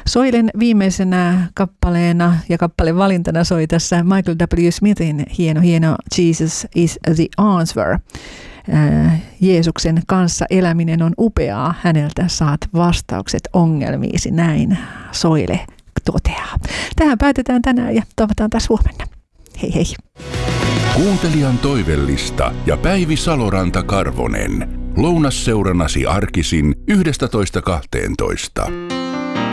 Soilen viimeisenä kappaleena ja kappaleen valintana soi tässä Michael W. Smithin hieno Jesus is the answer. Jeesuksen kanssa eläminen on upeaa, häneltä saat vastaukset ongelmiisi, näin Soile toteaa. Tähän päätetään tänään ja tavataan taas huomenna. Hei hei. Kuuntelijan toivellista ja Päivi Saloranta-Karvonen. Lounasseurannasi arkisin 11.12.